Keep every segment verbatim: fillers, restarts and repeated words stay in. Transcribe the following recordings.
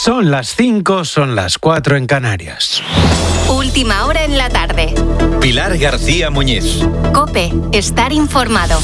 Son las cinco, son las cuatro en Canarias. Última hora en la tarde. Pilar García Muñiz. COPE, estar informado.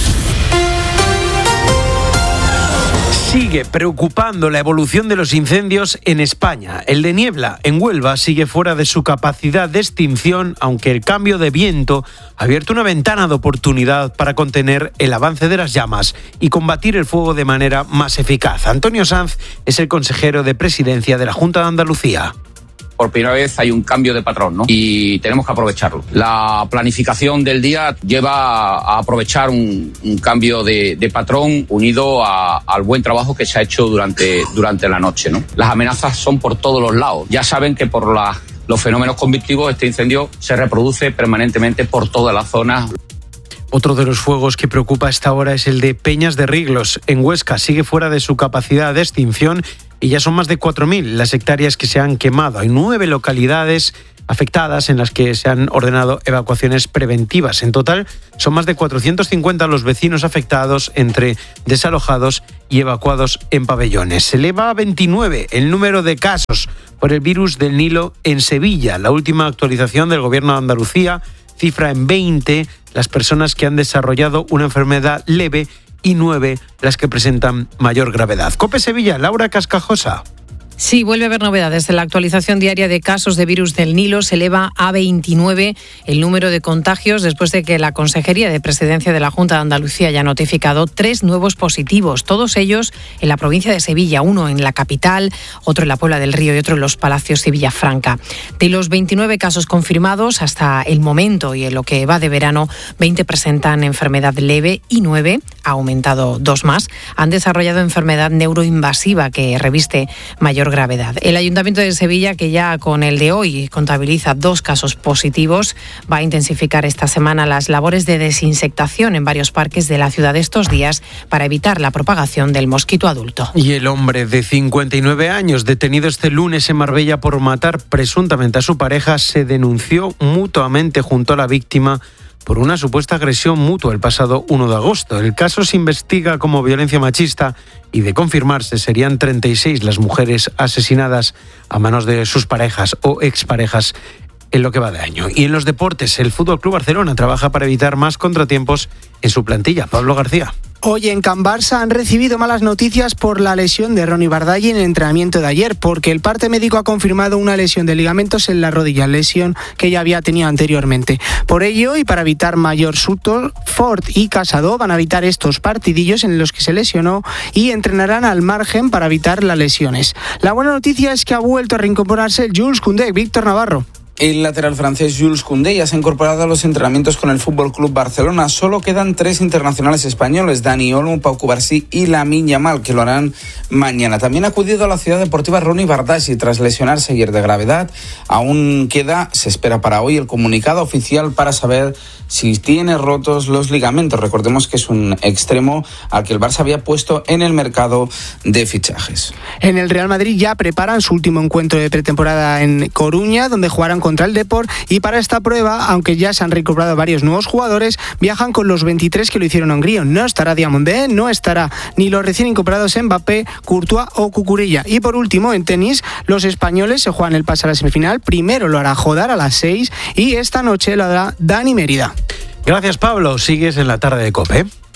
Sigue preocupando la evolución de los incendios en España. El de Niebla, en Huelva, sigue fuera de su capacidad de extinción, aunque el cambio de viento ha abierto una ventana de oportunidad para contener el avance de las llamas y combatir el fuego de manera más eficaz. Antonio Sanz es el consejero de Presidencia de la Junta de Andalucía. Por primera vez hay un cambio de patrón, ¿no? Y tenemos que aprovecharlo. La planificación del día lleva a aprovechar un, un cambio de, de patrón unido a, al buen trabajo que se ha hecho durante, durante la noche, ¿no? Las amenazas son por todos los lados. Ya saben que por la, los fenómenos convectivos este incendio se reproduce permanentemente por toda la zona. Otro de los fuegos que preocupa a esta hora es el de Peñas de Riglos. En Huesca sigue fuera de su capacidad de extinción y ya son más de cuatro mil las hectáreas que se han quemado. Hay nueve localidades afectadas en las que se han ordenado evacuaciones preventivas. En total son más de cuatrocientos cincuenta los vecinos afectados entre desalojados y evacuados en pabellones. Se eleva a veintinueve el número de casos por el virus del Nilo en Sevilla. La última actualización del Gobierno de Andalucía cifra en veinte las personas que han desarrollado una enfermedad leve y nueve las que presentan mayor gravedad. COPE Sevilla, Laura Cascajosa. Sí, vuelve a haber novedades. En la actualización diaria de casos de virus del Nilo se eleva a veintinueve el número de contagios después de que la Consejería de Presidencia de la Junta de Andalucía haya notificado tres nuevos positivos, todos ellos en la provincia de Sevilla, uno en la capital, otro en la Puebla del Río y otro en Los Palacios y Villafranca. De los veintinueve casos confirmados hasta el momento y en lo que va de verano, veinte presentan enfermedad leve y nueve, ha aumentado dos más, han desarrollado enfermedad neuroinvasiva que reviste mayor gravedad. El Ayuntamiento de Sevilla, que ya con el de hoy contabiliza dos casos positivos, va a intensificar esta semana las labores de desinsectación en varios parques de la ciudad estos días para evitar la propagación del mosquito adulto. Y el hombre de cincuenta y nueve años, detenido este lunes en Marbella por matar presuntamente a su pareja, se denunció mutuamente junto a la víctima por una supuesta agresión mutua el pasado uno de agosto. El caso se investiga como violencia machista y, de confirmarse, serían treinta y seis las mujeres asesinadas a manos de sus parejas o exparejas en lo que va de año. Y en los deportes, el F C Barcelona trabaja para evitar más contratiempos en su plantilla. Pablo García. Hoy en Can Barça han recibido malas noticias por la lesión de Ronnie Bardaghi en el entrenamiento de ayer, porque el parte médico ha confirmado una lesión de ligamentos en la rodilla, lesión que ya había tenido anteriormente. Por ello, y para evitar mayor susto, Ford y Casado van a evitar estos partidillos en los que se lesionó y entrenarán al margen para evitar las lesiones. La buena noticia es que ha vuelto a reincorporarse el Jules Koundé. Víctor Navarro. El lateral francés Jules Koundé ya se ha incorporado a los entrenamientos con el F C Barcelona. Solo quedan tres internacionales españoles, Dani Olmo, Pau Cubarsí y Lamine Yamal, que lo harán mañana. También ha acudido a la ciudad deportiva Ronnie Bardaghi tras lesionarse ayer de gravedad. Aún queda, se espera para hoy, el comunicado oficial para saber si tiene rotos los ligamentos. Recordemos que es un extremo al que el Barça había puesto en el mercado de fichajes. En el Real Madrid ya preparan su último encuentro de pretemporada en Coruña, donde jugarán contra el Depor, y para esta prueba, aunque ya se han recuperado varios nuevos jugadores, viajan con los veintitrés que lo hicieron a Hungría. No estará Diamandé, no estará ni los recién incorporados Mbappé, Courtois o Cucurella. Y por último, en tenis, los españoles se juegan el pase a la semifinal. Primero lo hará Jodar a las seis y esta noche lo hará Dani Mérida. Gracias, Pablo. Sigues en la tarde de COPE.